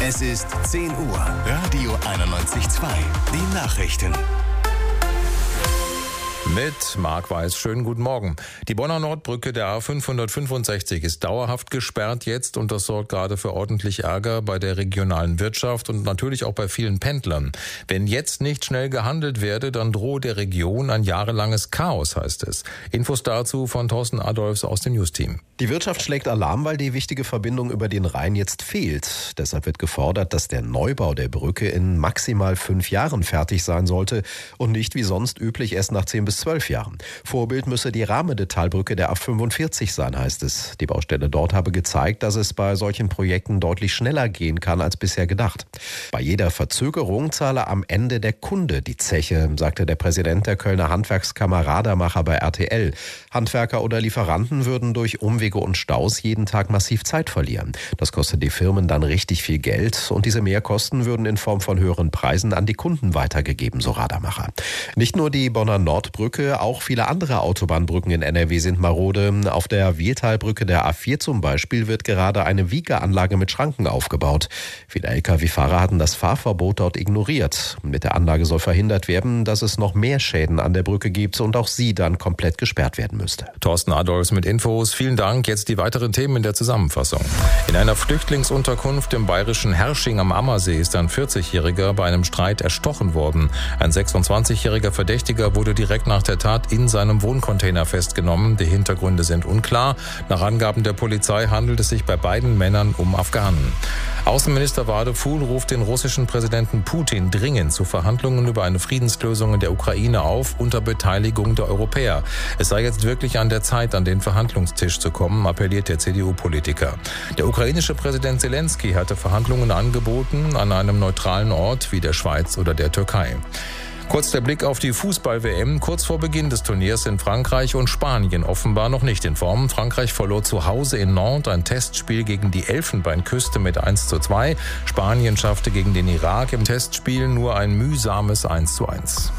Es ist 10 Uhr. Radio 91.2. Die Nachrichten. Mit Marc Weiß. Schönen guten Morgen. Die Bonner Nordbrücke der A565 ist dauerhaft gesperrt jetzt und das sorgt gerade für ordentlich Ärger bei der regionalen Wirtschaft und natürlich auch bei vielen Pendlern. Wenn jetzt nicht schnell gehandelt werde, dann drohe der Region ein jahrelanges Chaos, heißt es. Infos dazu von Thorsten Adolfs aus dem News-Team. Die Wirtschaft schlägt Alarm, weil die wichtige Verbindung über den Rhein jetzt fehlt. Deshalb wird gefordert, dass der Neubau der Brücke in maximal 5 Jahren fertig sein sollte und nicht wie sonst üblich erst nach 10 bis 12 Jahren. Vorbild müsse die Rahmede-Talbrücke der A45 sein, heißt es. Die Baustelle dort habe gezeigt, dass es bei solchen Projekten deutlich schneller gehen kann als bisher gedacht. Bei jeder Verzögerung zahle am Ende der Kunde die Zeche, sagte der Präsident der Kölner Handwerkskammer Radermacher bei RTL. Handwerker oder Lieferanten würden durch Umwege und Staus jeden Tag massiv Zeit verlieren. Das kostet die Firmen dann richtig viel Geld und diese Mehrkosten würden in Form von höheren Preisen an die Kunden weitergegeben, so Radermacher. Nicht nur die Bonner Nordbrücke, auch viele andere Autobahnbrücken in NRW sind marode. Auf der Wiehltalbrücke der A4 zum Beispiel wird gerade eine Wiegeanlage mit Schranken aufgebaut. Viele Lkw-Fahrer hatten das Fahrverbot dort ignoriert. Mit der Anlage soll verhindert werden, dass es noch mehr Schäden an der Brücke gibt und auch sie dann komplett gesperrt werden müsste. Thorsten Adolfs mit Infos. Vielen Dank. Jetzt die weiteren Themen in der Zusammenfassung. In einer Flüchtlingsunterkunft im bayerischen Herrsching am Ammersee ist ein 40-Jähriger bei einem Streit erstochen worden. Ein 26-jähriger Verdächtiger wurde direkt nach der Tat in seinem Wohncontainer festgenommen. Die Hintergründe sind unklar. Nach Angaben der Polizei handelt es sich bei beiden Männern um Afghanen. Außenminister Wadefuhl ruft den russischen Präsidenten Putin dringend zu Verhandlungen über eine Friedenslösung in der Ukraine auf, unter Beteiligung der Europäer. Es sei jetzt wirklich an der Zeit, an den Verhandlungstisch zu kommen, appelliert der CDU-Politiker. Der ukrainische Präsident Zelensky hatte Verhandlungen angeboten an einem neutralen Ort wie der Schweiz oder der Türkei. Kurz der Blick auf die Fußball-WM. Kurz vor Beginn des Turniers sind Frankreich und Spanien offenbar noch nicht in Form. Frankreich verlor zu Hause in Nantes ein Testspiel gegen die Elfenbeinküste mit 1:2. Spanien schaffte gegen den Irak im Testspiel nur ein mühsames 1:1.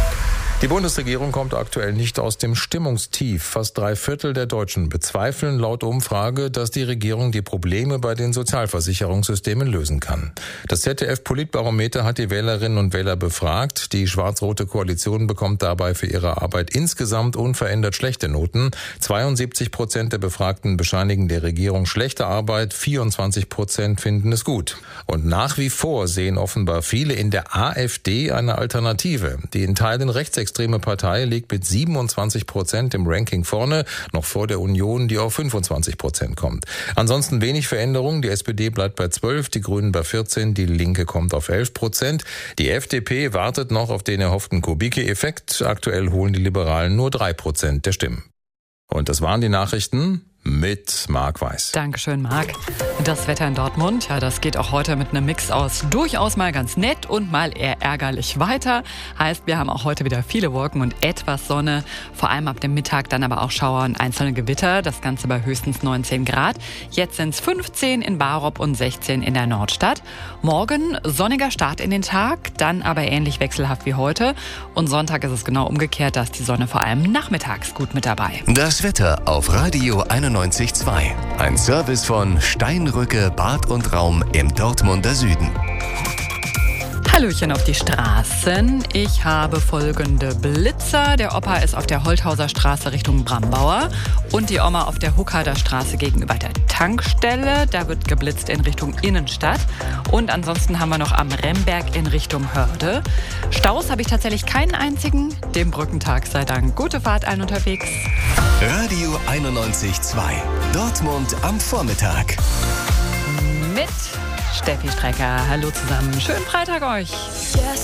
Die Bundesregierung kommt aktuell nicht aus dem Stimmungstief. Fast 3/4 der Deutschen bezweifeln laut Umfrage, dass die Regierung die Probleme bei den Sozialversicherungssystemen lösen kann. Das ZDF-Politbarometer hat die Wählerinnen und Wähler befragt. Die schwarz-rote Koalition bekommt dabei für ihre Arbeit insgesamt unverändert schlechte Noten. 72% der Befragten bescheinigen der Regierung schlechte Arbeit, 24% finden es gut. Und nach wie vor sehen offenbar viele in der AfD eine Alternative. Die in Teilen rechtsextreme Partei liegt mit 27% im Ranking vorne, noch vor der Union, die auf 25% kommt. Ansonsten wenig Veränderung. Die SPD bleibt bei 12, die Grünen bei 14, die Linke kommt auf 11%. Die FDP wartet noch auf den erhofften Kubicki-Effekt. Aktuell holen die Liberalen nur 3% der Stimmen. Und das waren die Nachrichten mit Marc Weiß. Dankeschön, Marc. Das Wetter in Dortmund, ja, das geht auch heute mit einem Mix aus durchaus mal ganz nett und mal eher ärgerlich weiter. Heißt, wir haben auch heute wieder viele Wolken und etwas Sonne. Vor allem ab dem Mittag dann aber auch Schauer und einzelne Gewitter. Das Ganze bei höchstens 19 Grad. Jetzt sind es 15 in Barop und 16 in der Nordstadt. Morgen sonniger Start in den Tag, dann aber ähnlich wechselhaft wie heute. Und Sonntag ist es genau umgekehrt, dass die Sonne vor allem nachmittags gut mit dabei. Das Wetter auf Radio 91.2. Ein Service von Steinrücke Bad und Raum im Dortmunder Süden. Hallöchen auf die Straßen. Ich habe folgende Blitzer. Der Opa ist auf der Holthauser Straße Richtung Brambauer und die Oma auf der Huckader Straße gegenüber der Tankstelle. Da wird geblitzt in Richtung Innenstadt. Und ansonsten haben wir noch am Remberg in Richtung Hörde. Staus habe ich tatsächlich keinen einzigen. Dem Brückentag sei Dank. Gute Fahrt allen unterwegs. Radio 91.2. Dortmund am Vormittag. Mit Steffi Strecker. Hallo zusammen. Schönen Freitag euch.